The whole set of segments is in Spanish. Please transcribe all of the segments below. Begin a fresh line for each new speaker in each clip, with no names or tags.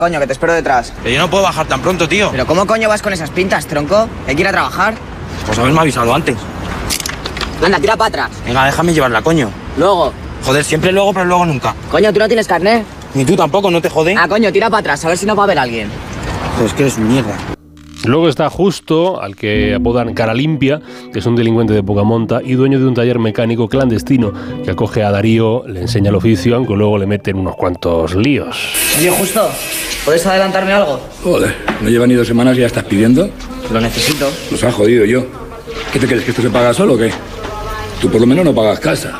Coño, que te espero detrás.
Pero yo no puedo bajar tan pronto, tío.
¿Pero cómo coño vas con esas pintas, tronco? ¿Hay que ir a trabajar?
Pues haberme avisado antes.
Anda, tira para atrás.
Venga, déjame llevarla, coño.
Luego.
Joder, siempre luego, pero luego nunca.
Coño, ¿tú no tienes carnet?
Ni tú tampoco, ¿no te jode?
Ah, coño, tira para atrás, a ver si nos va a ver alguien.
Pues es que eres un mierda.
Luego está Justo, al que apodan Cara Limpia, que es un delincuente de poca monta y dueño de un taller mecánico clandestino que acoge a Darío, le enseña el oficio, aunque luego le meten unos cuantos líos.
Oye, Justo, ¿puedes adelantarme algo?
Joder, no lleva ni 2 semanas y ya estás pidiendo.
Lo necesito.
Nos ha jodido yo. ¿Qué te crees, que esto se paga solo o qué? Tú por lo menos no pagas casa.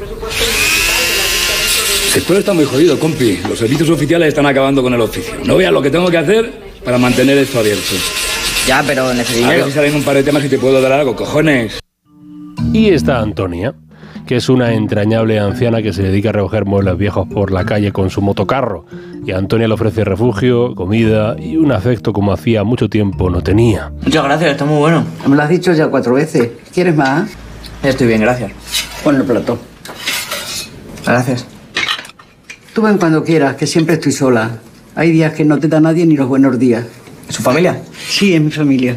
El sector está muy jodido, compi. Los servicios oficiales están acabando con el oficio. No veas lo que tengo que hacer para mantener esto abierto.
Ya, pero necesito
A ver
dinero.
si salen un par de temas y te puedo dar algo, cojones.
Y está Antonia, que es una entrañable anciana que se dedica a recoger muebles viejos por la calle con su motocarro. Y a Antonia le ofrece refugio, comida y un afecto como hacía mucho tiempo no tenía.
Muchas gracias, está muy bueno.
Me lo has dicho ya 4 veces. ¿Quieres más?
Estoy bien, gracias.
Pon el plato.
Gracias.
Tú ven cuando quieras, que siempre estoy sola. Hay días que no te da nadie ni los buenos días.
¿Es su familia?
Sí, es mi familia.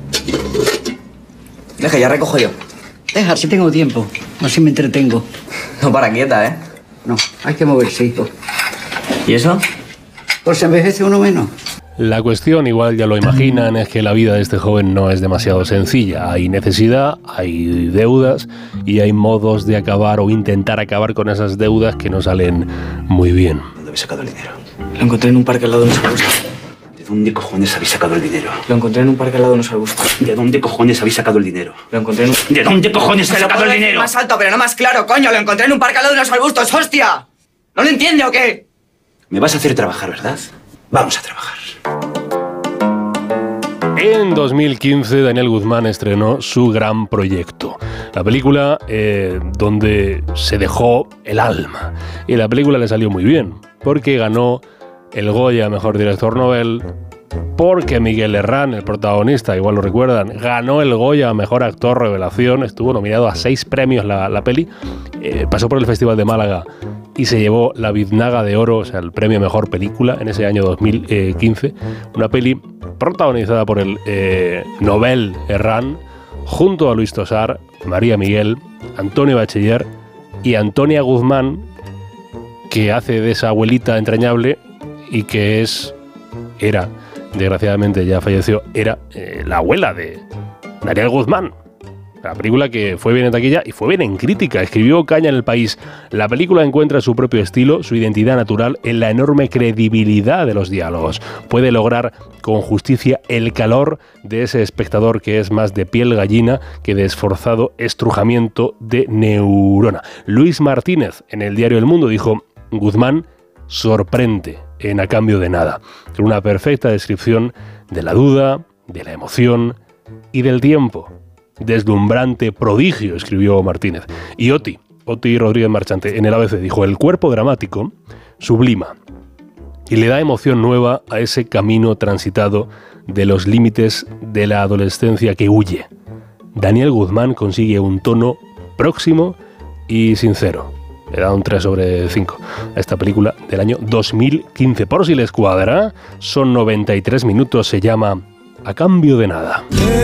Deja, ya recojo yo.
Deja, si tengo tiempo. Así me entretengo.
No para quieta, ¿eh?
No, hay que moverse, hijo.
¿Y eso?
Por si envejece uno menos.
La cuestión, igual ya lo imaginan, es que la vida de este joven no es demasiado sencilla. Hay necesidad, hay deudas y hay modos de acabar o intentar acabar con esas deudas que no salen muy bien.
¿Dónde habéis sacado el dinero?
Lo encontré en un parque al lado de unos arbustos.
¿De dónde cojones habéis sacado el dinero?
Lo encontré en un parque al lado de unos arbustos.
¿De dónde cojones habéis sacado el dinero?
Lo encontré en un...
¿De dónde cojones habéis sacado el dinero?
Más alto, pero no más claro, coño. Lo encontré en un parque al lado de unos arbustos, hostia. ¿No lo entiende o qué?
Me vas a hacer trabajar, ¿verdad? Vamos a trabajar.
En 2015, Daniel Guzmán estrenó su gran proyecto. La película donde se dejó el alma. Y la película le salió muy bien, porque ganó el Goya a Mejor Director Novel, porque Miguel Herrán, el protagonista, igual lo recuerdan, ganó el Goya a Mejor Actor Revelación, estuvo nominado a 6 premios la peli, pasó por el Festival de Málaga y se llevó la Biznaga de Oro, o sea, el premio a Mejor Película en ese año 2015, una peli protagonizada por el Nobel Herrán, junto a Luis Tosar, María Miguel, Antonio Bachiller y Antonia Guzmán, que hace de esa abuelita entrañable y que era, desgraciadamente ya falleció, era la abuela de Daniel Guzmán. La película que fue bien en taquilla y fue bien en crítica. Escribió Caña en El País: la película encuentra su propio estilo, su identidad natural en la enorme credibilidad de los diálogos. Puede lograr con justicia el calor de ese espectador que es más de piel gallina que de esforzado estrujamiento de neurona. Luis Martínez, en el diario El Mundo, dijo: Guzmán sorprende en A cambio de nada. Una perfecta descripción de la duda, de la emoción y del tiempo. Deslumbrante prodigio, escribió Martínez. Y Oti Rodríguez Marchante, en el ABC, dijo: el cuerpo dramático sublima y le da emoción nueva a ese camino transitado de los límites de la adolescencia que huye. Daniel Guzmán consigue un tono próximo y sincero. Le da un 3/5 a esta película del año 2015. Por si les cuadra, son 93 minutos, se llama A cambio de nada.